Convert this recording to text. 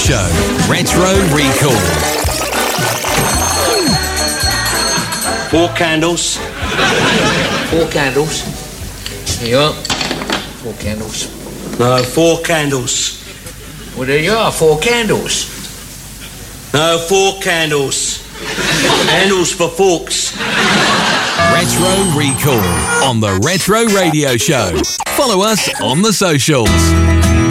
Show. Retro Recall. 4 candles. 4 candles. Here you are. 4 candles. No, 4 candles. Well, there you are, 4 candles. No, 4 candles. Handles for forks. Retro Recall on the Retro Radio Show. Follow us on the socials.